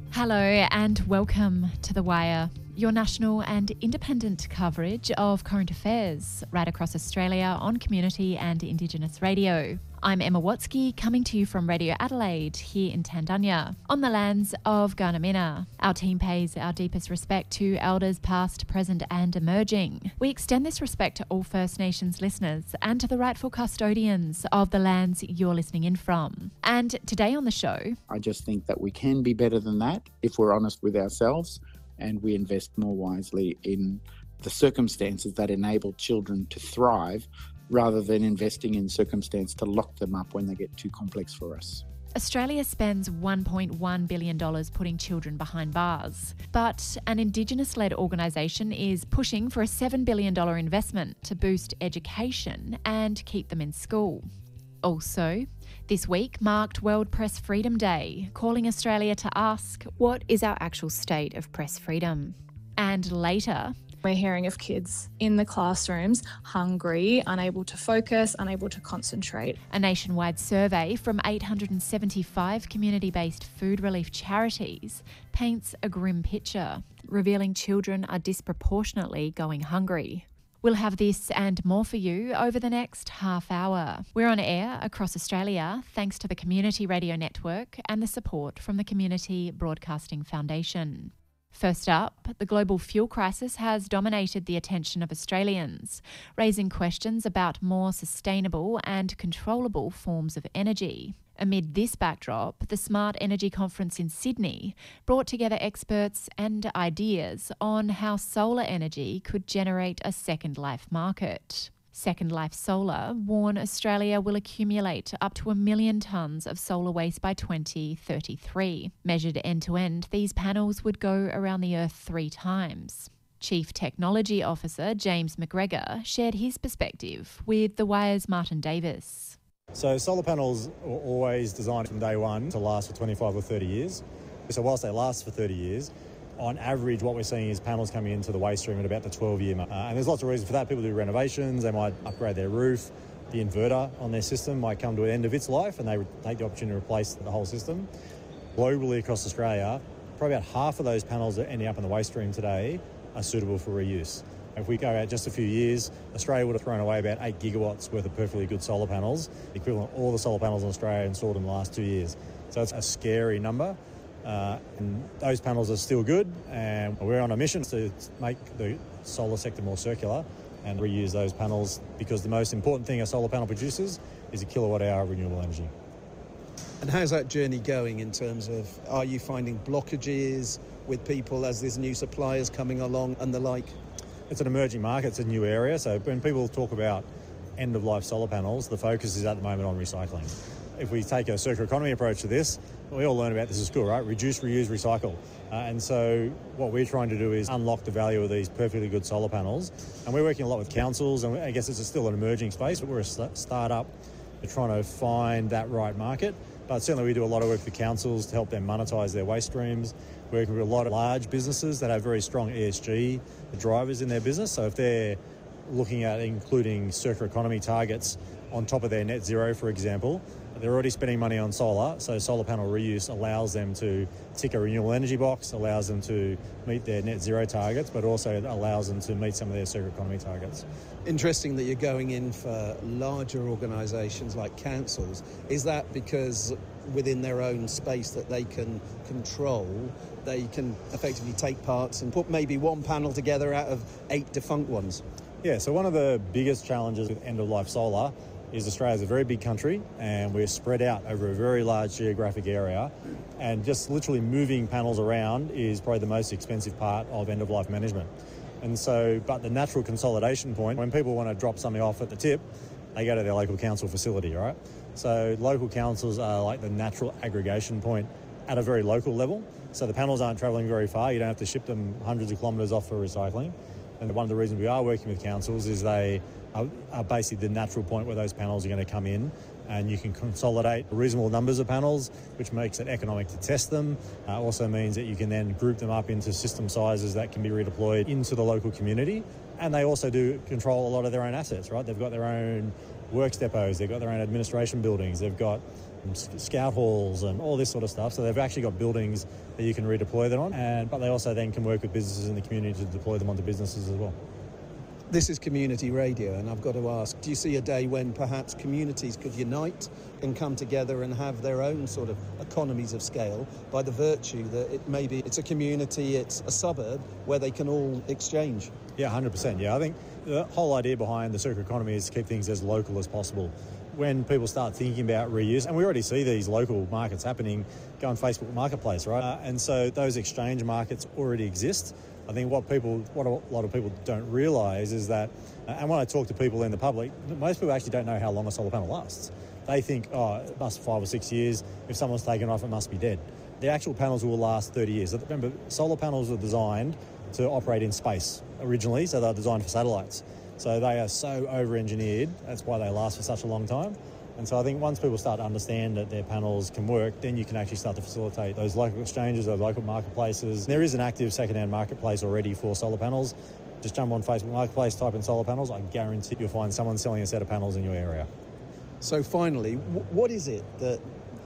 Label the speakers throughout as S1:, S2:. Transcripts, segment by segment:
S1: Hello and welcome to The Wire, your national and independent coverage of current affairs right across Australia on community and Indigenous radio. I'm Emma Watsky, coming to you from Radio Adelaide here in Tandanya, on the lands of Gurnamina. Our team pays our deepest respect to elders past, present and emerging. We extend this respect to all First Nations listeners and to the rightful custodians of the lands you're listening in from. And today on the show,
S2: I just think that we can be better than that if we're honest with ourselves and we invest more wisely in the circumstances that enable children to thrive, rather than investing in circumstance to lock them up when they get too complex for us.
S1: Australia spends $1.1 billion putting children behind bars, but an Indigenous-led organisation is pushing for a $7 billion investment to boost education and keep them in school. Also, this week marked World Press Freedom Day, calling Australia to ask, what is our actual state of press freedom? And later,
S3: we're hearing of kids in the classrooms hungry, unable to focus, unable to concentrate.
S1: A nationwide survey from 875 community-based food relief charities paints a grim picture, revealing children are disproportionately going hungry. We'll have this and more for you over the next half hour. We're on air across Australia thanks to the Community Radio Network and the support from the Community Broadcasting Foundation. First up, the global fuel crisis has dominated the attention of Australians, raising questions about more sustainable and controllable forms of energy. Amid this backdrop, the Smart Energy Conference in Sydney brought together experts and ideas on how solar energy could generate a second life market. Second Life Solar warn Australia will accumulate up to 1 million tonnes of solar waste by 2033. Measured end-to-end, these panels would go around the Earth 3 times. Chief Technology Officer James McGregor shared his perspective with The Wire's Martin Davis.
S4: So solar panels were always designed from day one to last for 25 or 30 years. So whilst they last for 30 years, on average, what we're seeing is panels coming into the waste stream at about the 12-year mark. And there's lots of reasons for that. People do renovations, they might upgrade their roof, the inverter on their system might come to an end of its life and they take the opportunity to replace the whole system. Globally across Australia, probably about half of those panels that are ending up in the waste stream today are suitable for reuse. If we go out just a few years, Australia would have thrown away about 8 gigawatts worth of perfectly good solar panels, the equivalent of all the solar panels in Australia installed in the last 2 years. So it's a scary number. And those panels are still good, and we're on a mission to make the solar sector more circular and reuse those panels, because the most important thing a solar panel produces is a kilowatt hour of renewable energy.
S5: And how's that journey going in terms of, are you finding blockages with people as there's new suppliers coming along and the like?
S4: It's an emerging market, it's a new area, so when people talk about end-of-life solar panels, the focus is at the moment on recycling. If we take a circular economy approach to this, we all learn about this at school, right? Reduce, reuse, recycle. And so what we're trying to do is unlock the value of these perfectly good solar panels. And we're working a lot with councils, and I guess it's still an emerging space, but we're a start-up. We're trying to find that right market. But certainly we do a lot of work with councils to help them monetise their waste streams, working with a lot of large businesses that have very strong ESG drivers in their business. So if they're looking at including circular economy targets on top of their net zero, for example, they're already spending money on solar, so solar panel reuse allows them to tick a renewable energy box, allows them to meet their net zero targets, but also allows them to meet some of their circular economy targets.
S5: Interesting that you're going in for larger organisations like councils. Is that because within their own space that they can control, they can effectively take parts and put maybe one panel together out of 8 defunct ones?
S4: Yeah, so one of the biggest challenges with end-of-life solar is Australia's a very big country and we're spread out over a very large geographic area, and just literally moving panels around is probably the most expensive part of end-of-life management. And so, but the natural consolidation point, when people want to drop something off at the tip, they go to their local council facility, right? So local councils are like the natural aggregation point at a very local level. So the panels aren't travelling very far, you don't have to ship them hundreds of kilometres off for recycling. And one of the reasons we are working with councils is they are basically the natural point where those panels are going to come in, and you can consolidate reasonable numbers of panels, which makes it economic to test them. Also means that you can then group them up into system sizes that can be redeployed into the local community. And they also do control a lot of their own assets, right? They've got their own works depots, they've got their own administration buildings, they've got scout halls and all this sort of stuff. So they've actually got buildings that you can redeploy them on, but they also then can work with businesses in the community to deploy them onto businesses as well.
S5: This is community radio, and I've got to ask, do you see a day when perhaps communities could unite and come together and have their own sort of economies of scale by the virtue that maybe it's a community, it's a suburb where they can all exchange?
S4: Yeah, 100%. Yeah, I think the whole idea behind the circular economy is to keep things as local as possible. When people start thinking about reuse, and we already see these local markets happening, go on Facebook Marketplace, right? And so those exchange markets already exist. I think what a lot of people don't realise is that, and when I talk to people in the public, most people actually don't know how long a solar panel lasts. They think, it must be 5 or 6 years. If someone's taken off, it must be dead. The actual panels will last 30 years. Remember, solar panels were designed to operate in space originally, so they're designed for satellites. So they are so over-engineered, that's why they last for such a long time. And so I think once people start to understand that their panels can work, then you can actually start to facilitate those local exchanges, those local marketplaces. There is an active second-hand marketplace already for solar panels. Just jump on Facebook Marketplace, type in solar panels. I guarantee you'll find someone selling a set of panels in your area.
S5: So finally, what is it that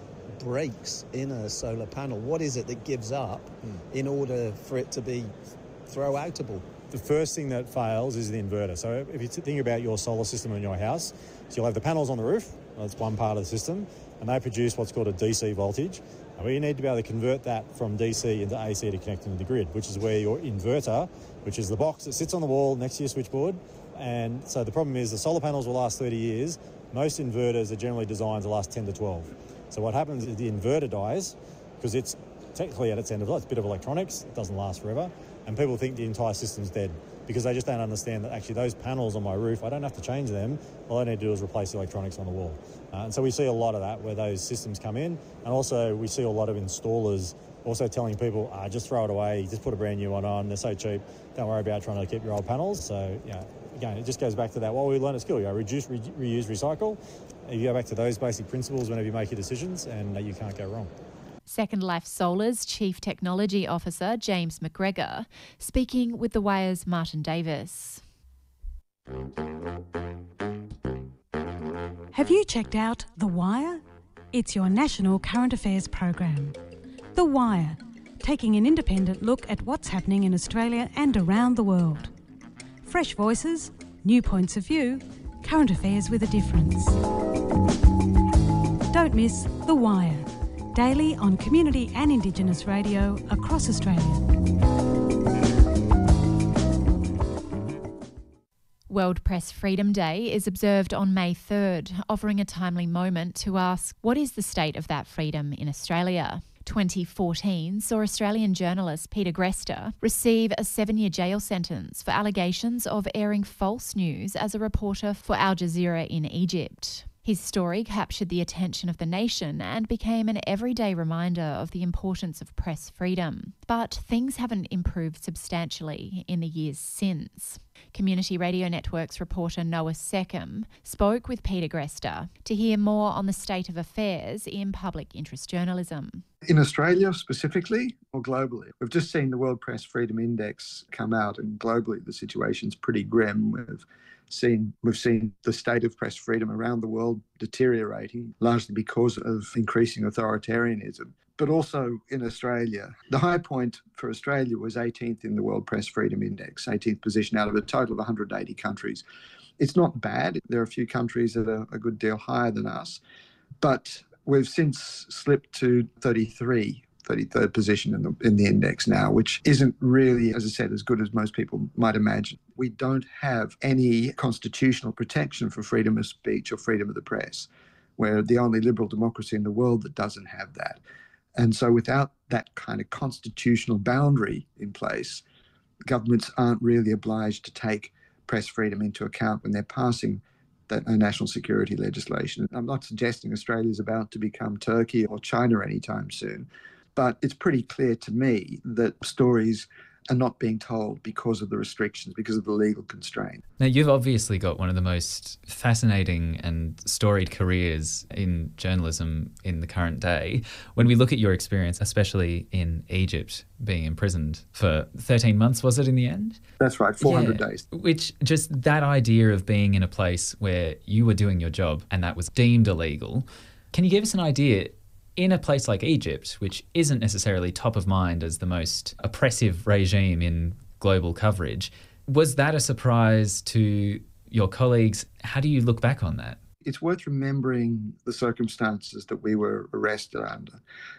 S5: breaks in a solar panel? What is it that gives up in order for it to be throw-outable?
S4: The first thing that fails is the inverter. So if you think about your solar system in your house, so you'll have the panels on the roof, that's one part of the system, and they produce what's called a DC voltage. And we need to be able to convert that from DC into AC to connect into the grid, which is where your inverter, which is the box that sits on the wall next to your switchboard. And so the problem is the solar panels will last 30 years. Most inverters are generally designed to last 10 to 12. So what happens is the inverter dies because it's technically at its end of life. It's a bit of electronics. It doesn't last forever. And people think the entire system's dead because they just don't understand that actually those panels on my roof, I don't have to change them. All I need to do is replace the electronics on the wall. And so we see a lot of that where those systems come in. And also we see a lot of installers also telling people, just throw it away, just put a brand new one on. They're so cheap. Don't worry about trying to keep your old panels. So, again, it just goes back to that. What we learn at school, reduce, reuse, recycle. You go back to those basic principles whenever you make your decisions and you can't go wrong.
S1: Second Life Solar's Chief Technology Officer, James McGregor, speaking with The Wire's Martin Davis.
S6: Have you checked out The Wire? It's your national current affairs program. The Wire, taking an independent look at what's happening in Australia and around the world. Fresh voices, new points of view, current affairs with a difference. Don't miss The Wire, daily on community and Indigenous radio across Australia.
S1: World Press Freedom Day is observed on May 3rd, offering a timely moment to ask, what is the state of that freedom in Australia? 2014 saw Australian journalist Peter Grester receive a 7-year jail sentence for allegations of airing false news as a reporter for Al Jazeera in Egypt. His story captured the attention of the nation and became an everyday reminder of the importance of press freedom. But things haven't improved substantially in the years since. Community Radio Network's reporter Noah Seckham spoke with Peter Grester to hear more on the state of affairs in public interest journalism.
S7: In Australia specifically or globally? We've just seen the World Press Freedom Index come out, and globally the situation's pretty grim. We've seen the state of press freedom around the world deteriorating, largely because of increasing authoritarianism. But also in Australia, the high point for Australia was 18th in the World Press Freedom Index, 18th position out of a total of 180 countries. It's not bad. There are a few countries that are a good deal higher than us, but we've since slipped to 33rd position in the index now, which isn't really, as I said, as good as most people might imagine. We don't have any constitutional protection for freedom of speech or freedom of the press. We're the only liberal democracy in the world that doesn't have that. And so without that kind of constitutional boundary in place, governments aren't really obliged to take press freedom into account when they're passing that national security legislation. I'm not suggesting Australia's about to become Turkey or China anytime soon, but it's pretty clear to me that stories are not being told because of the restrictions, because of the legal constraint.
S8: Now, you've obviously got one of the most fascinating and storied careers in journalism in the current day. When we look at your experience, especially in Egypt, being imprisoned for 13 months, was it in the end?
S7: That's right, 400 days.
S8: Which, just that idea of being in a place where you were doing your job and that was deemed illegal, Can you give us an idea, in a place like Egypt, which isn't necessarily top of mind as the most oppressive regime in global coverage, was that a surprise to your colleagues? How do you look back on that?
S7: It's worth remembering the circumstances that we were arrested under.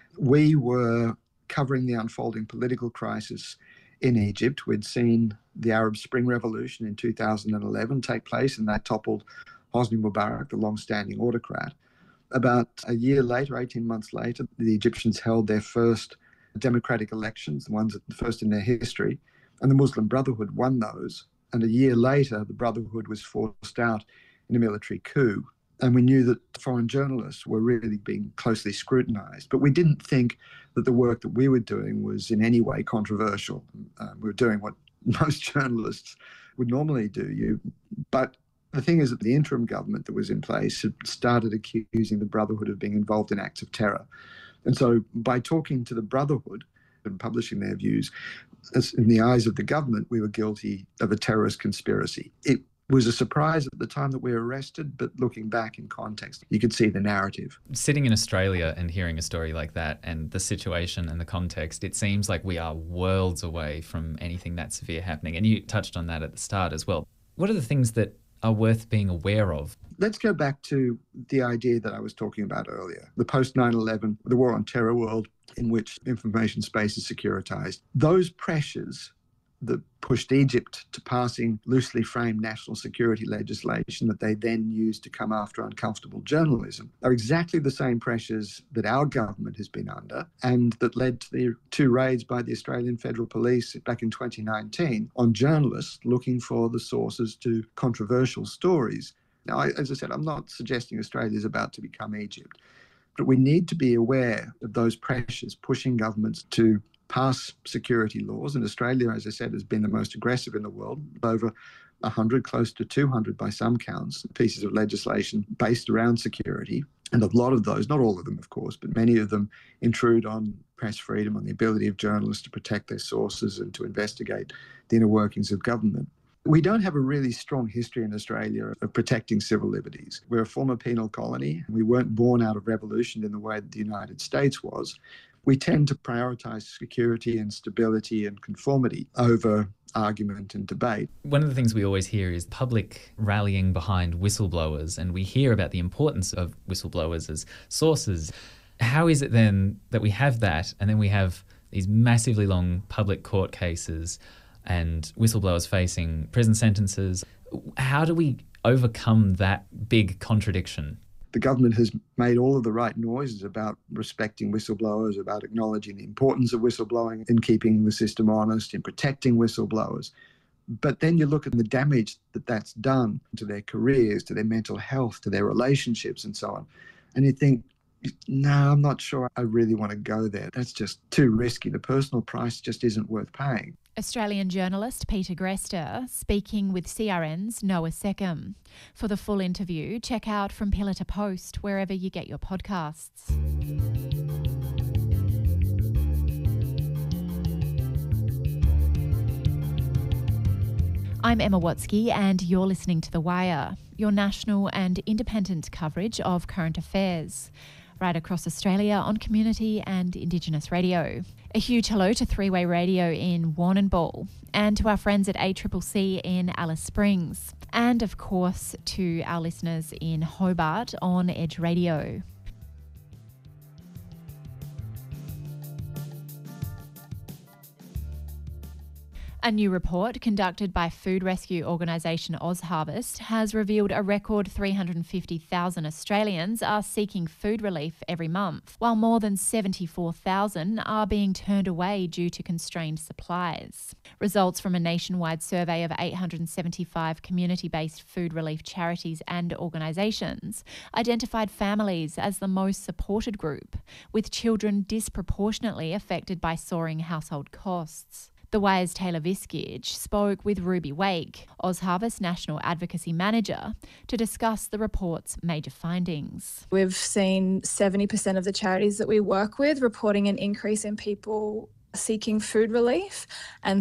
S7: We were covering the unfolding political crisis in Egypt. We'd seen the Arab Spring Revolution in 2011 take place, and that toppled Hosni Mubarak, the long-standing autocrat. About a year later, 18 months later, the Egyptians held their first democratic elections, the first in their history, and the Muslim Brotherhood won those. And a year later, the Brotherhood was forced out in a military coup. And we knew that foreign journalists were really being closely scrutinized. But we didn't think that the work that we were doing was in any way controversial. We were doing what most journalists would normally do. But the thing is that the interim government that was in place had started accusing the Brotherhood of being involved in acts of terror. And so by talking to the Brotherhood and publishing their views, as in the eyes of the government, we were guilty of a terrorist conspiracy. It was a surprise at the time that we were arrested, but looking back in context, you could see the narrative.
S8: Sitting in Australia and hearing a story like that and the situation and the context, it seems like we are worlds away from anything that severe happening. And you touched on that at the start as well. What are the things that are worth being aware of?
S7: Let's go back to the idea that I was talking about earlier, the post-9/11, the war on terror world in which information space is securitized. Those pressures that pushed Egypt to passing loosely framed national security legislation that they then used to come after uncomfortable journalism are exactly the same pressures that our government has been under and that led to the 2 raids by the Australian Federal Police back in 2019 on journalists looking for the sources to controversial stories. Now, as I said, I'm not suggesting Australia is about to become Egypt, but we need to be aware of those pressures pushing governments to pass security laws. And Australia, as I said, has been the most aggressive in the world, over 100, close to 200 by some counts, pieces of legislation based around security. And a lot of those, not all of them, of course, but many of them intrude on press freedom, on the ability of journalists to protect their sources and to investigate the inner workings of government. We don't have a really strong history in Australia of protecting civil liberties. We're a former penal colony. We weren't born out of revolution in the way that the United States was. We tend to prioritise security and stability and conformity over argument and debate.
S8: One of the things we always hear is public rallying behind whistleblowers, and we hear about the importance of whistleblowers as sources. How is it then that we have that, and then we have these massively long public court cases and whistleblowers facing prison sentences? How do we overcome that big contradiction?
S7: The government has made all of the right noises about respecting whistleblowers, about acknowledging the importance of whistleblowing in keeping the system honest, in protecting whistleblowers. But then you look at the damage that that's done to their careers, to their mental health, to their relationships and so on. And you think, no, I'm not sure I really want to go there. That's just too risky. The personal price just isn't worth paying.
S1: Australian journalist Peter Grester speaking with CRN's Noah Seckham. For the full interview, check out From Pillar to Post wherever you get your podcasts. I'm Emma Watsky and you're listening to The Wire, your national and independent coverage of current affairs, right across Australia on community and Indigenous radio. A huge hello to Three-Way Radio in Warrnambool and to our friends at ACCC in Alice Springs, and of course to our listeners in Hobart on Edge Radio. A new report conducted by food rescue organisation OzHarvest has revealed a record 350,000 Australians are seeking food relief every month, while more than 74,000 are being turned away due to constrained supplies. Results from a nationwide survey of 875 community-based food relief charities and organisations identified families as the most supported group, with children disproportionately affected by soaring household costs. The Wire's Taylor Viskage spoke with Ruby Wake, OzHarvest National Advocacy Manager, to discuss the report's major findings.
S3: We've seen 70% of the charities that we work with reporting an increase in people seeking food relief, and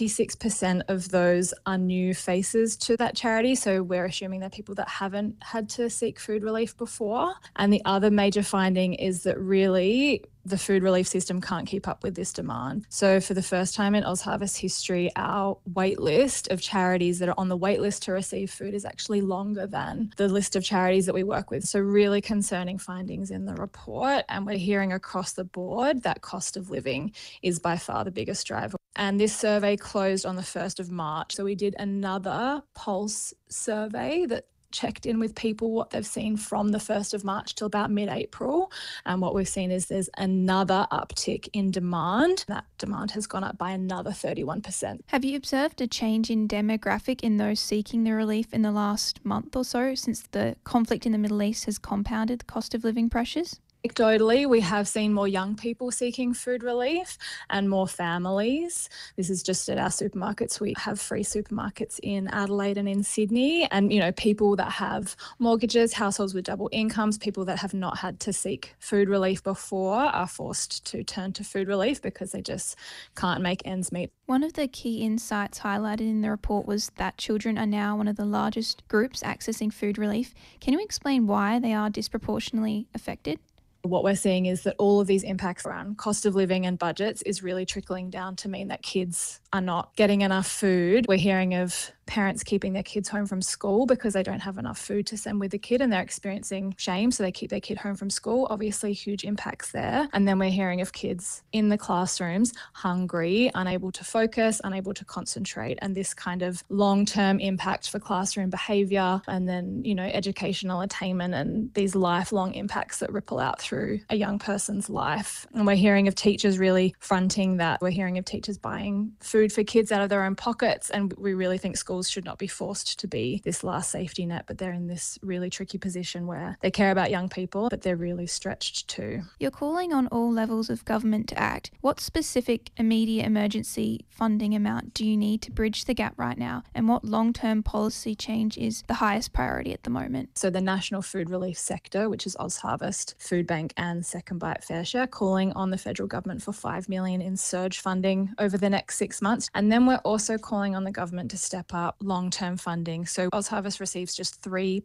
S3: 36% of those are new faces to that charity. So we're assuming they're people that haven't had to seek food relief before. And the other major finding is that really the food relief system can't keep up with this demand. So for the first time in OzHarvest history, our wait list of charities that are on the wait list to receive food is actually longer than the list of charities that we work with. So really concerning findings in the report. And we're hearing across the board that cost of living is by far the biggest driver. And this survey closed on the 1st of March. So we did another pulse survey that checked in with people what they've seen from the 1st of March till about mid-April. And what we've seen is there's another uptick in demand. That demand has gone up by another 31%.
S9: Have you observed a change in demographic in those seeking the relief in the last month or so since the conflict in the Middle East has compounded the cost of living pressures?
S3: Anecdotally, we have seen more young people seeking food relief and more families. This is just at our supermarkets. We have free supermarkets in Adelaide and in Sydney. And, people that have mortgages, households with double incomes, people that have not had to seek food relief before are forced to turn to food relief because they just can't make ends meet.
S9: One of the key insights highlighted in the report was that children are now one of the largest groups accessing food relief. Can you explain why they are disproportionately affected?
S3: What we're seeing is that all of these impacts around cost of living and budgets is really trickling down to mean that kids are not getting enough food. We're hearing of parents keeping their kids home from school because they don't have enough food to send with the kid and they're experiencing shame, so they keep their kid home from school. Obviously, huge impacts there. And then we're hearing of kids in the classrooms hungry, unable to focus, unable to concentrate, and this kind of long-term impact for classroom behaviour and then, educational attainment and these lifelong impacts that ripple out through a young person's life. And we're hearing of teachers really fronting that. We're hearing of teachers buying food for kids out of their own pockets, and we really think schools should not be forced to be this last safety net, but they're in this really tricky position where they care about young people, but they're really stretched too.
S9: You're calling on all levels of government to act. What specific immediate emergency funding amount do you need to bridge the gap right now? And what long-term policy change is the highest priority at the moment?
S3: So the National Food Relief Sector, which is OzHarvest, Foodbank and Second Bite FareShare, calling on the federal government for $5 million in surge funding over the next 6 months. And then we're also calling on the government to step up long-term funding. So OzHarvest receives just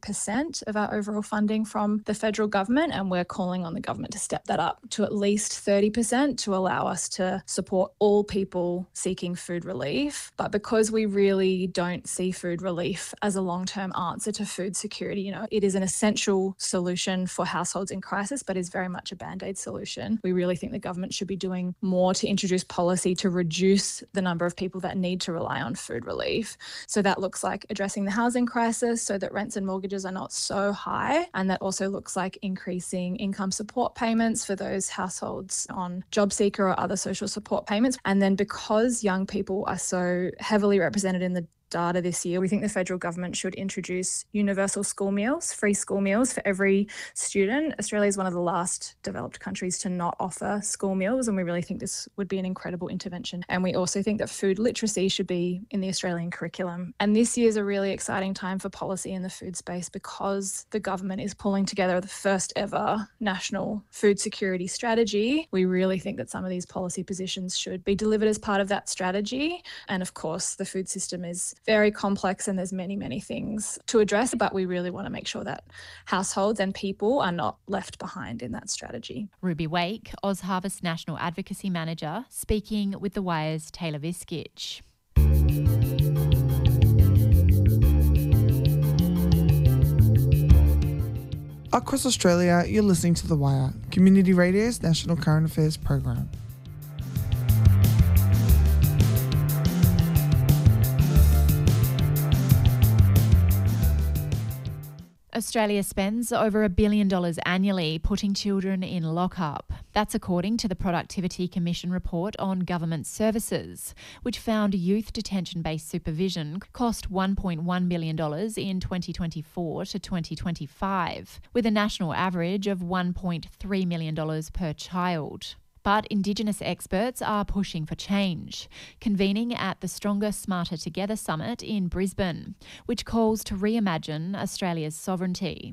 S3: 3% of our overall funding from the federal government, and we're calling on the government to step that up to at least 30% to allow us to support all people seeking food relief. But because we really don't see food relief as a long-term answer to food security, it is an essential solution for households in crisis, but is very much a band-aid solution. We really think the government should be doing more to introduce policy to reduce the number of people that need to rely on food relief. So that looks like addressing the housing crisis so that rents and mortgages are not so high. And that also looks like increasing income support payments for those households on job seeker or other social support payments. And then because young people are so heavily represented in the data this year, we think the federal government should introduce universal school meals, free school meals for every student. Australia is one of the last developed countries to not offer school meals, and we really think this would be an incredible intervention. And we also think that food literacy should be in the Australian curriculum. And this year is a really exciting time for policy in the food space because the government is pulling together the first ever national food security strategy. We really think that some of these policy positions should be delivered as part of that strategy. And of course, the food system is very complex and there's many, many things to address, but we really want to make sure that households and people are not left behind in that strategy.
S1: Ruby Wake, OzHarvest National Advocacy Manager, speaking with The Wire's Taylor Viskich.
S10: Across Australia, you're listening to The Wire, Community Radio's national current affairs program.
S1: Australia spends over $1 billion annually putting children in lockup. That's according to the Productivity Commission report on government services, which found youth detention-based supervision cost $1.1 billion in 2024 to 2025, with a national average of $1.3 million per child. But Indigenous experts are pushing for change, convening at the Stronger, Smarter Together summit in Brisbane, which calls to reimagine Australia's sovereignty.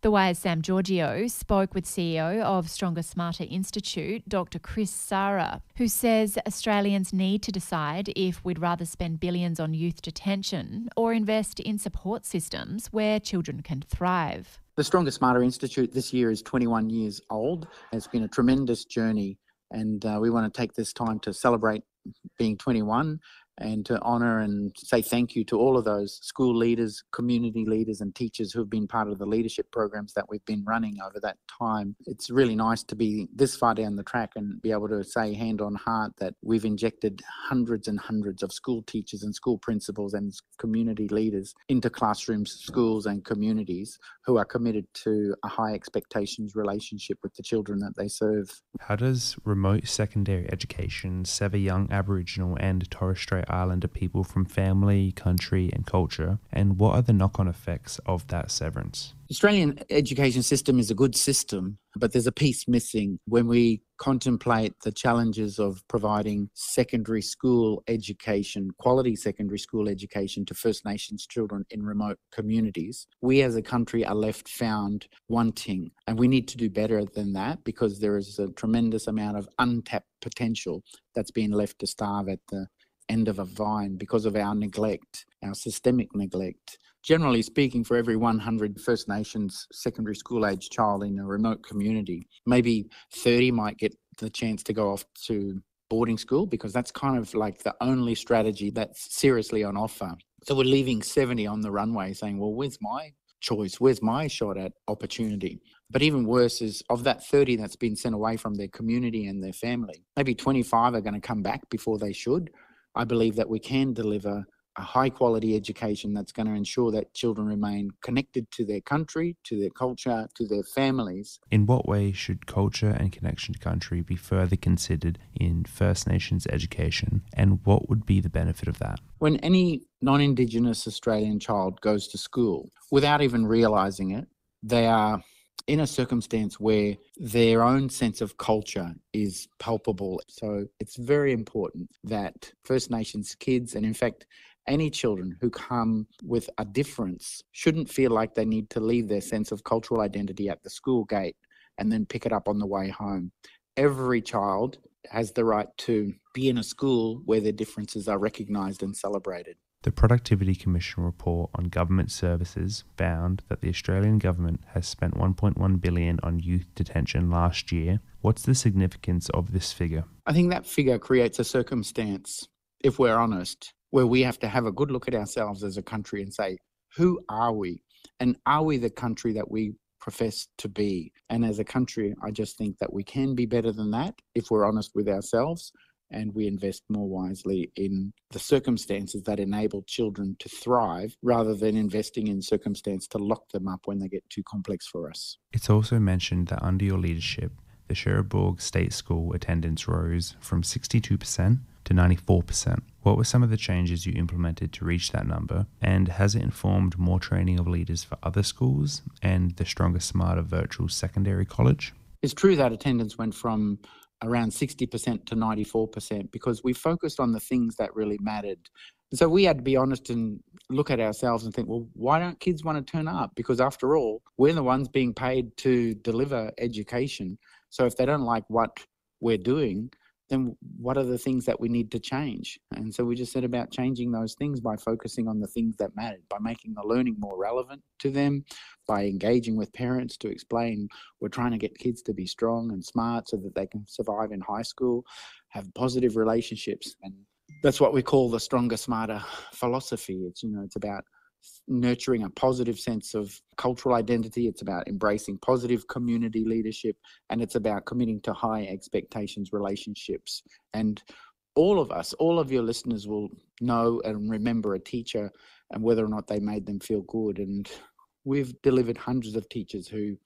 S1: The Wire's Sam Giorgio spoke with CEO of Stronger Smarter Institute, Dr. Chris Sara, who says Australians need to decide if we'd rather spend billions on youth detention or invest in support systems where children can thrive.
S2: The Stronger Smarter Institute this year is 21 years old. It's been a tremendous journey, and we want to take this time to celebrate being 21 and to honour and say thank you to all of those school leaders, community leaders and teachers who have been part of the leadership programs that we've been running over that time. It's really nice to be this far down the track and be able to say hand on heart that we've injected hundreds and hundreds of school teachers and school principals and community leaders into classrooms, schools and communities who are committed to a high expectations relationship with the children that they serve.
S11: How does remote secondary education sever young Aboriginal and Torres Strait Islander people from family, country and culture, and what are the knock-on effects of that severance?
S2: The Australian education system is a good system, but there's a piece missing when we contemplate the challenges of providing secondary school education, quality secondary school education to First Nations children in remote communities. We as a country are left found wanting, and we need to do better than that because there is a tremendous amount of untapped potential that's been left to starve at the end of a vine because of our neglect, our systemic neglect. Generally speaking, for every 100 First Nations secondary school age child in a remote community, maybe 30 might get the chance to go off to boarding school because that's kind of like the only strategy that's seriously on offer. So we're leaving 70 on the runway saying, well, where's my choice? Where's my shot at opportunity? But even worse is of that 30 that's been sent away from their community and their family, maybe 25 are going to come back before they should. I believe that we can deliver a high quality education that's going to ensure that children remain connected to their country, to their culture, to their families.
S11: In what way should culture and connection to country be further considered in First Nations education, and what would be the benefit of that?
S2: When any non-Indigenous Australian child goes to school, without even realising it, they are in a circumstance where their own sense of culture is palpable. So it's very important that First Nations kids, and in fact, any children who come with a difference, shouldn't feel like they need to leave their sense of cultural identity at the school gate and then pick it up on the way home. Every child has the right to be in a school where their differences are recognised and celebrated.
S11: The Productivity Commission report on government services found that the Australian government has spent $1.1 billion on youth detention last year. What's the significance of this figure?
S2: I think that figure creates a circumstance, if we're honest, where we have to have a good look at ourselves as a country and say, who are we? And are we the country that we profess to be? And as a country, I just think that we can be better than that if we're honest with ourselves and we invest more wisely in the circumstances that enable children to thrive rather than investing in circumstance to lock them up when they get too complex for us.
S11: It's also mentioned that under your leadership, the Cherbourg State School attendance rose from 62% to 94%. What were some of the changes you implemented to reach that number, and has it informed more training of leaders for other schools and the Stronger Smarter Virtual Secondary College?
S2: It's true that attendance went from around 60% to 94% because we focused on the things that really mattered. And so we had to be honest and look at ourselves and think, well, why don't kids want to turn up? Because after all, we're the ones being paid to deliver education. So if they don't like what we're doing, then what are the things that we need to change? And so we just set about changing those things by focusing on the things that mattered, by making the learning more relevant to them, by engaging with parents to explain we're trying to get kids to be strong and smart so that they can survive in high school, have positive relationships. And that's what we call the Stronger Smarter philosophy. It's about nurturing a positive sense of cultural identity. It's about embracing positive community leadership, and it's about committing to high expectations relationships. And all of us, all of your listeners will know and remember a teacher and whether or not they made them feel good. And we've delivered hundreds of teachers who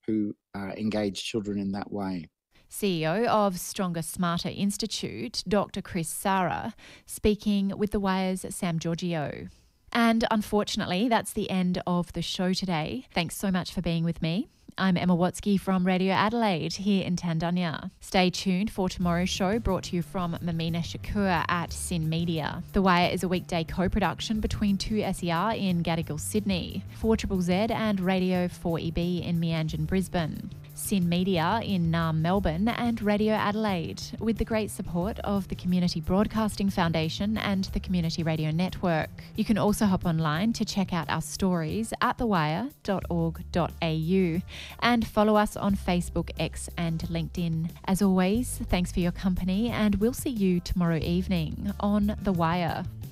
S2: engage children in that way.
S1: CEO of Stronger Smarter Institute, Dr. Chris Sara, speaking with The Wire's Sam Giorgio. And unfortunately, that's the end of the show today. Thanks so much for being with me. I'm Emma Watsky from Radio Adelaide here in Tandanya. Stay tuned for tomorrow's show, brought to you from Mamina Shakur at Sin Media. The Wire is a weekday co-production between 2SER in Gadigal, Sydney, 4ZZZ and Radio 4EB in Meanjin, Brisbane, Sin Media in Naarm, Melbourne, and Radio Adelaide, with the great support of the Community Broadcasting Foundation and the Community Radio Network. You can also hop online to check out our stories at thewire.org.au and follow us on Facebook, X and LinkedIn. As always, thanks for your company, and we'll see you tomorrow evening on The Wire.